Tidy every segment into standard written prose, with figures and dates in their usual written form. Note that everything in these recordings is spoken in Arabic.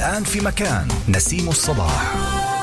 الآن في مكان نسيم الصباح.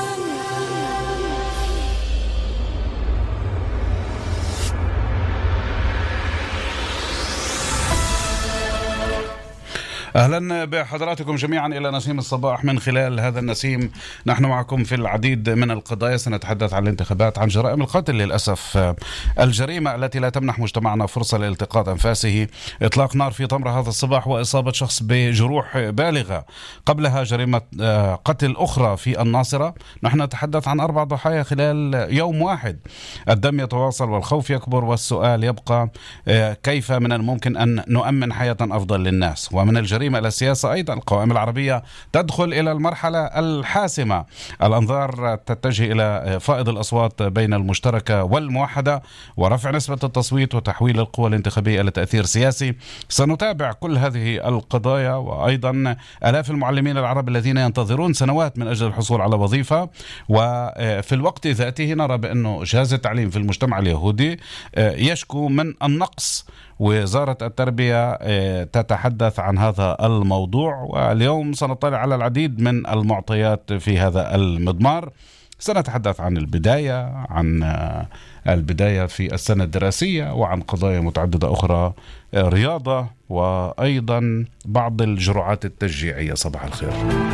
أهلا بحضراتكم جميعا إلى نسيم الصباح. من خلال هذا النسيم نحن معكم في العديد من القضايا. سنتحدث عن الانتخابات، عن جرائم القتل للأسف، الجريمة التي لا تمنح مجتمعنا فرصة لالتقاط أنفاسه، إطلاق نار في تمر هذا الصباح وإصابة شخص بجروح بالغة، قبلها جريمة قتل أخرى في الناصرة. نحن نتحدث عن 4 ضحايا خلال يوم واحد. الدم يتواصل والخوف يكبر، والسؤال يبقى كيف من الممكن أن نؤمن حياة أفضل للناس؟ ومن الجريمة إلى السياسة أيضا، القوائم العربية تدخل إلى المرحلة الحاسمة. الأنظار تتجه إلى فائض الأصوات بين المشتركة والموحدة ورفع نسبة التصويت وتحويل القوى الانتخابية إلى تأثير سياسي. سنتابع كل هذه القضايا، وأيضا آلاف المعلمين العرب الذين ينتظرون سنوات من أجل الحصول على وظيفة. وفي الوقت ذاته نرى بأنه جهاز التعليم في المجتمع اليهودي يشكو من النقص. وزارة التربية تتحدث عن هذا الموضوع، واليوم سنطلع على العديد من المعطيات في هذا المضمار. سنتحدث عن البداية في السنة الدراسية، وعن قضايا متعددة أخرى، رياضة، وأيضا بعض الجرعات التشجيعية. صباح الخير.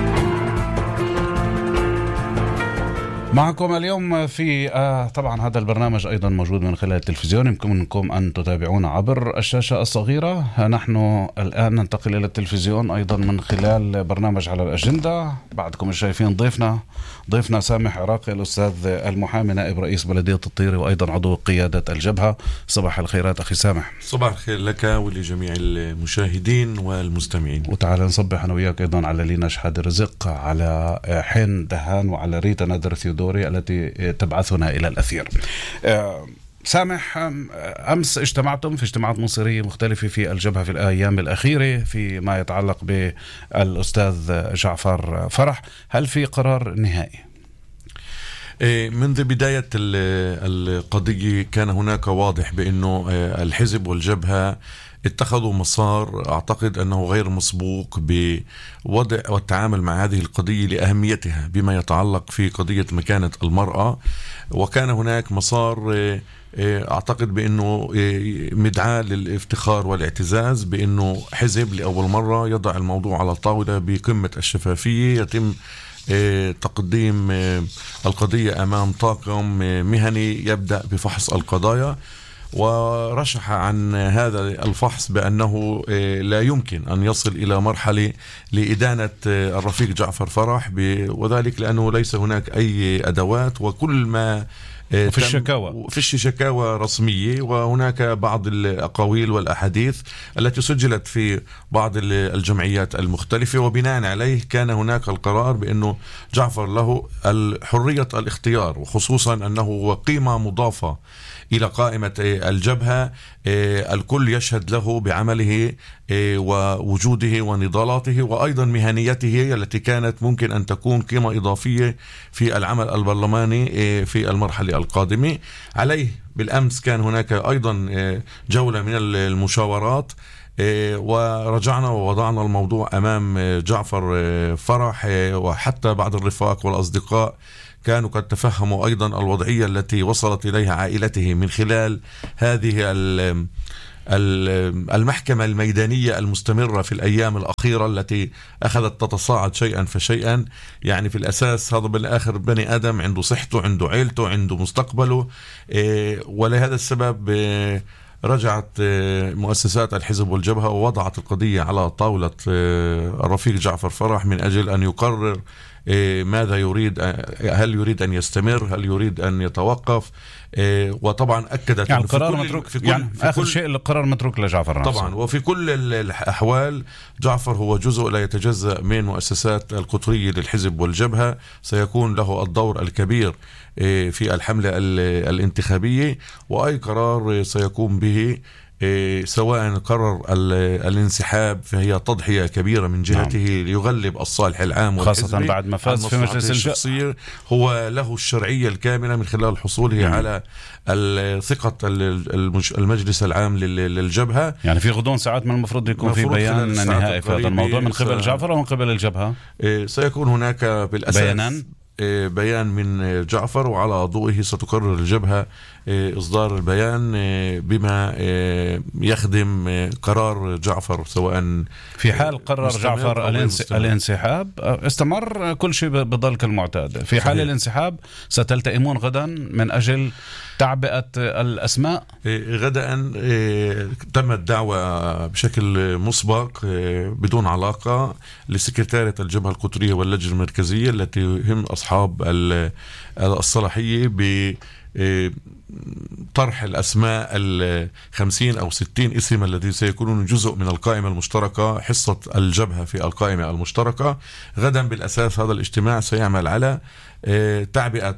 معكم اليوم في طبعا هذا البرنامج أيضا موجود من خلال التلفزيون. يمكنكم أن تتابعونا عبر الشاشة الصغيرة. نحن الآن ننتقل إلى التلفزيون أيضا من خلال برنامج على الأجندة. بعدكم شايفين ضيفنا سامح عراقي، الأستاذ المحامي نائب رئيس بلدية الطيري وأيضا عضو قيادة الجبهة. صباح الخيرات أخي سامح. صباح الخير لك ولجميع المشاهدين والمستمعين. وتعالى نصبح أنا وياك أيضا على لينا شحاد رزق، على حين دهان، وعلى ريتا نادر ثيودوري التي تبعثنا إلى الأثير. سامح، أمس اجتمعتم في اجتماعات مصيرية مختلفة في الجبهة في الأيام الأخيرة فيما يتعلق بالأستاذ جعفر فرح. هل في قرار نهائي؟ منذ بداية القضية كان هناك واضح بأنه الحزب والجبهة اتخذوا مسار أعتقد أنه غير مسبوق بوضع والتعامل مع هذه القضية لأهميتها بما يتعلق في قضية مكانة المرأة. وكان هناك مسار أعتقد بأنه مدعاة للافتخار والاعتزاز بأنه حزب لأول مرة يضع الموضوع على الطاولة بقمة الشفافية، يتم تقديم القضية أمام طاقم مهني يبدأ بفحص القضايا. ورشح عن هذا الفحص بأنه لا يمكن أن يصل إلى مرحلة لإدانة الرفيق جعفر فرح، وذلك لأنه ليس هناك أي أدوات، وكل ما فيش شكاوى رسمية، وهناك بعض الأقاويل والأحاديث التي سجلت في بعض الجمعيات المختلفة، وبناء عليه كان هناك القرار بأنه جعفر له حرية الاختيار، وخصوصا أنه قيمة مضافة إلى قائمة الجبهة. الكل يشهد له بعمله ووجوده ونضالاته وأيضا مهنيته التي كانت ممكن أن تكون قيمة إضافية في العمل البرلماني في المرحلة القادمة. عليه بالأمس كان هناك أيضا جولة من المشاورات، ورجعنا ووضعنا الموضوع أمام جعفر فرح، وحتى بعض الرفاق والأصدقاء كانوا قد تفهموا أيضا الوضعية التي وصلت إليها عائلته من خلال هذه المحكمة الميدانية المستمرة في الأيام الأخيرة التي أخذت تتصاعد شيئا فشيئا. يعني في الأساس هذا بالآخر بني آدم عنده صحته، عنده عيلته، عنده مستقبله، ولهذا السبب رجعت مؤسسات الحزب والجبهة ووضعت القضية على طاولة الرفيق جعفر فرح من أجل أن يقرر ماذا يريد، هل يريد أن يستمر، هل يريد أن يتوقف. وطبعا أكدت يعني القرار متروك، في آخر شيء القرار متروك لجعفر نفسه. طبعا، وفي كل الأحوال جعفر هو جزء لا يتجزأ من مؤسسات القطرية للحزب والجبهة، سيكون له الدور الكبير في الحملة الانتخابية، وأي قرار سيقوم به سواء قرر الانسحاب فهي تضحية كبيرة من جهته ليغلب الصالح العام خاصة بعد ما فاز في مجلس الشخصية. هو له الشرعية الكاملة من خلال حصوله على ثقة المجلس العام للجبهة. يعني في غضون ساعات من المفروض يكون في بيان نهائي في هذا الموضوع من قبل جعفر أو من قبل الجبهة. سيكون هناك بالأساس بيان من جعفر، وعلى ضوئه ستقرر الجبهة إصدار البيان بما يخدم قرار جعفر، سواء في حال قرر جعفر الانسحاب استمر كل شيء بضل كالمعتاد. في حال الانسحاب ستلتئمون غدا من أجل تعبئة الأسماء. غدا تمت دعوة بشكل مسبق بدون علاقة لسكرتارية الجبهة القطرية واللجنة المركزية التي هم أصحاب الصلاحية طرح الأسماء 50 أو 60 اسم الذي سيكونون جزء من القائمة المشتركة، حصة الجبهة في القائمة المشتركة. غدا بالأساس هذا الاجتماع سيعمل على تعبئة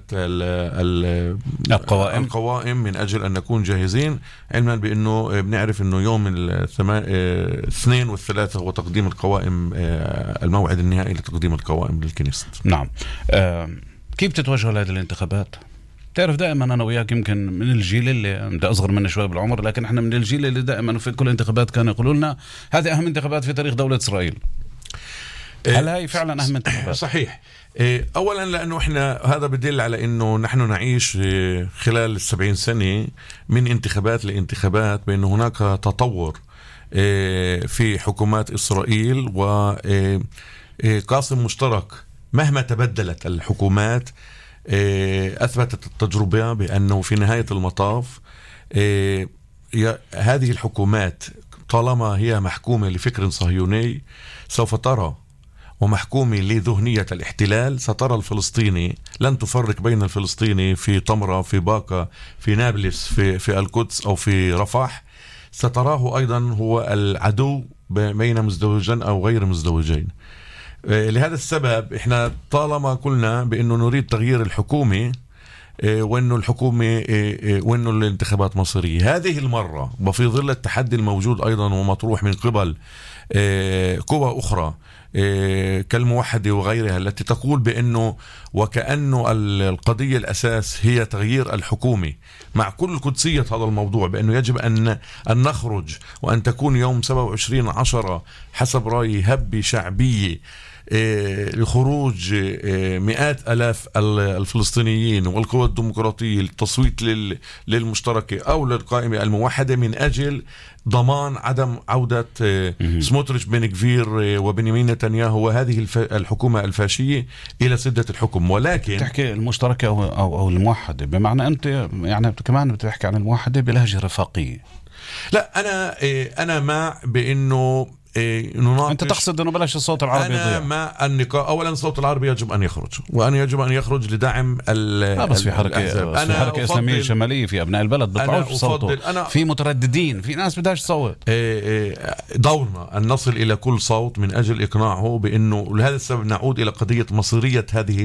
القوائم من أجل أن نكون جاهزين، علما بأنه بنعرف أنه يوم الاثنين والثلاثة هو تقديم القوائم، الموعد النهائي لتقديم القوائم للكنيست. نعم. كيف تتوجه لهذه الانتخابات؟ تعرف دائما أنا وياك يمكن من الجيل اللي أنت أصغر مني شوي بالعمر، لكن إحنا من الجيل اللي دائما في كل انتخابات كانوا يقولوا لنا هذه أهم انتخابات في تاريخ دولة إسرائيل. هل هاي فعلا أهم انتخابات؟ صحيح. أولا لأنه إحنا هذا بدل على أنه نحن نعيش خلال 70 سنة من انتخابات لانتخابات، بأن هناك تطور في حكومات إسرائيل وقاسم مشترك. مهما تبدلت الحكومات أثبتت التجربة بأنه في نهاية المطاف هذه الحكومات طالما هي محكومة لفكر صهيوني سوف ترى، ومحكومة لذهنية الاحتلال سترى الفلسطيني، لن تفرق بين الفلسطيني في طمرة، في باقة، في نابلس، في القدس أو في رفح، ستراه أيضا هو العدو بين مزدوجين أو غير مزدوجين. لهذا السبب احنا طالما قلنا بانه نريد تغيير الحكومة وانه الحكومة وانه الانتخابات مصيرية، هذه المرة وفي ظل التحدي الموجود ايضا ومطروح من قبل قوى اخرى كالموحدة وغيرها التي تقول بانه وكأنه القضية الاساس هي تغيير الحكومة، مع كل قدسية هذا الموضوع بانه يجب ان نخرج وان تكون يوم 27/10 حسب رأيي هبة شعبية لخروج مئات آلاف الفلسطينيين والقوى الديمقراطية للتصويت للمشتركة أو للقائمة الموحدة من أجل ضمان عدم عودة سموتريتش بن غفير وبنيامين نتنياهو وهذه الحكومة الفاشية إلى سدة الحكم. ولكن تحكي المشتركة أو الموحدة، بمعنى أنت يعني كمان بتحكي عن الموحدة بلهجة رفاقية. لا، أنا مع بأنه أنت تقصد أنه بلاش الصوت العربي يضيع. أنا مع النقاش. أولا الصوت العربي يجب أن يخرج، وأنا يجب أن يخرج لدعم بس في حركة إسلامية شمالية في أبناء البلد بطلعوش صوته، في مترددين، في ناس بدهاش تصوت. دورنا أن نصل إلى كل صوت من أجل إقناعه بأنه لهذا السبب نعود إلى قضية مصيرية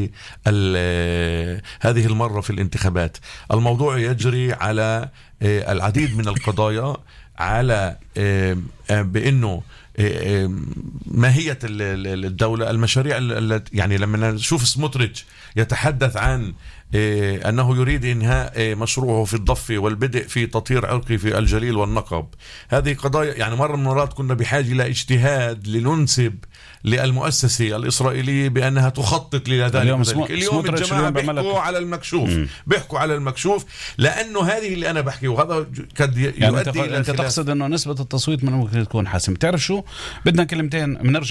هذه المرة في الانتخابات. الموضوع يجري على العديد من القضايا، على بأنه ماهية الدولة، المشاريع يعني لما نشوف سموتريتش يتحدث عن أنه يريد إنهاء مشروعه في الضفة والبدء في تطهير عرقي في الجليل والنقب، هذه قضايا يعني مرة من المرات كنا بحاجة إلى اجتهاد لننسب للمؤسسة الإسرائيلية بأنها تخطط لذلك. اليوم الجماعة بيحكوا على المكشوف لأنه هذه اللي أنا بحكي، وهذا قد يؤدي إلى أنت تقصد أنه نسبة التصويت من ممكن تكون حاسم. تعرف شو بدنا كلمتين بنرجع